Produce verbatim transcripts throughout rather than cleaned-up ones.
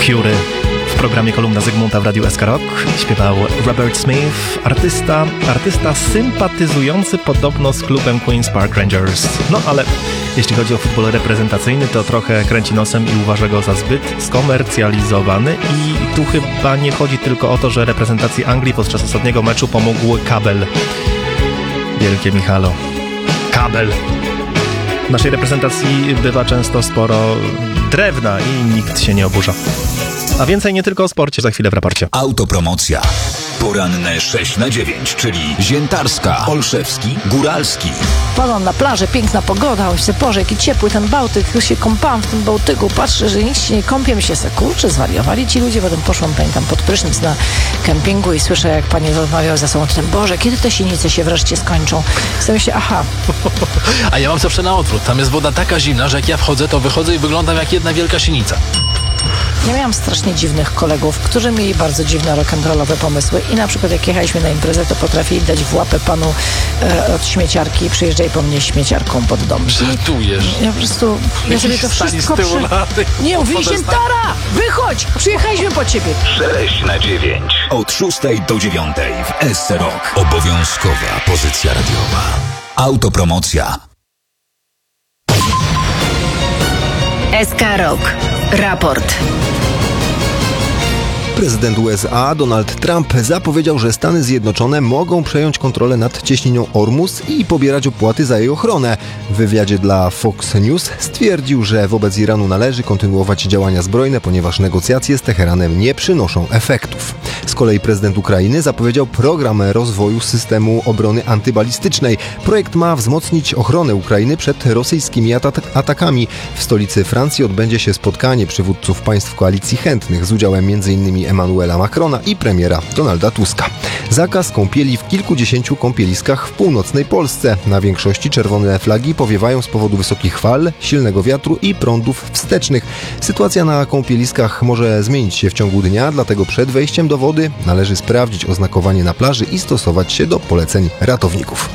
Fury w programie Kolumna Zygmunta w Radiu S K Rock. Śpiewał Robert Smith, artysta, artysta sympatyzujący podobno z klubem Queen's Park Rangers. No ale jeśli chodzi o futbol reprezentacyjny, to trochę kręci nosem i uważa go za zbyt skomercjalizowany i tu chyba nie chodzi tylko o to, że reprezentacji Anglii podczas ostatniego meczu pomógł kabel. Wielkie Michalo. Kabel. W naszej reprezentacji bywa często sporo drewna i nikt się nie oburza. A więcej nie tylko o sporcie za chwilę w raporcie. Autopromocja. Poranne sześć na dziewięć, czyli Ziętarska, Olszewski, Góralski. Padam na plażę, piękna pogoda, myślę, Boże, jaki ciepły ten Bałtyk, już się kąpałam w tym Bałtyku, patrzę, że nikt się nie kąpie, myślę sobie, kurczę, zwariowali ci ludzie, potem poszłam, pamiętam, pod prysznic na kempingu i słyszę, jak panie rozmawiały ze sobą, ten Boże, kiedy te sinice się wreszcie skończą? I sobie myślę, aha. A ja mam zawsze na odwrót, tam jest woda taka zimna, że jak ja wchodzę, to wychodzę i wyglądam jak jedna wielka sinica. Ja miałam strasznie dziwnych kolegów, którzy mieli bardzo dziwne rock'n'rollowe pomysły i na przykład jak jechaliśmy na imprezę, to potrafili dać w łapę panu e, od śmieciarki i przyjeżdżaj po mnie śmieciarką pod dom. Żartujesz. Ja po prostu, ja sobie to wszystko przy... Nie, mówi Ziętara, wychodź, przyjechaliśmy po ciebie. sześć na dziewięć. Od szóstej do dziewiątej w S C Rock. Obowiązkowa pozycja radiowa. Autopromocja. S K Rock. Raport. Prezydent U S A Donald Trump zapowiedział, że Stany Zjednoczone mogą przejąć kontrolę nad cieśniną Ormus i pobierać opłaty za jej ochronę. W wywiadzie dla Fox News stwierdził, że wobec Iranu należy kontynuować działania zbrojne, ponieważ negocjacje z Teheranem nie przynoszą efektów. Z kolei prezydent Ukrainy zapowiedział program rozwoju systemu obrony antybalistycznej. Projekt ma wzmocnić ochronę Ukrainy przed rosyjskimi atak- atakami. W stolicy Francji odbędzie się spotkanie przywódców państw koalicji chętnych z udziałem między innymi Emmanuela Macrona i premiera Donalda Tuska. Zakaz kąpieli w kilkudziesięciu kąpieliskach w północnej Polsce. Na większości czerwone flagi powiewają z powodu wysokich fal, silnego wiatru i prądów wstecznych. Sytuacja na kąpieliskach może zmienić się w ciągu dnia, dlatego przed wejściem do wody należy sprawdzić oznakowanie na plaży i stosować się do poleceń ratowników.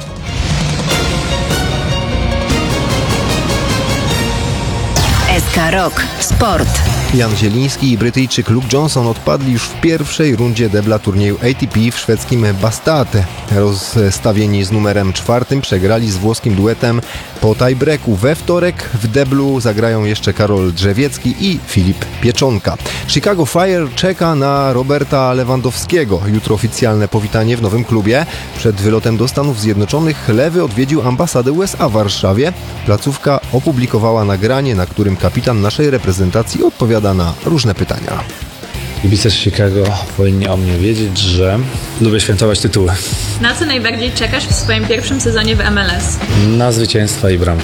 S K Rock. Sport. Jan Zieliński i Brytyjczyk Luke Johnson odpadli już w pierwszej rundzie debla turnieju A T P w szwedzkim Bastate. Rozstawieni z numerem czwartym przegrali z włoskim duetem po tiebreaku. We wtorek w deblu zagrają jeszcze Karol Drzewiecki i Filip Pieczonka. Chicago Fire czeka na Roberta Lewandowskiego. Jutro oficjalne powitanie w nowym klubie. Przed wylotem do Stanów Zjednoczonych Lewy odwiedził ambasadę U S A w Warszawie. Placówka opublikowała nagranie, na którym kapitan naszej reprezentacji odpowiada na różne pytania. Kibice z Chicago powinni o mnie wiedzieć, że lubię świętować tytuły. Na co najbardziej czekasz w swoim pierwszym sezonie w M L S? Na zwycięstwa i bramki.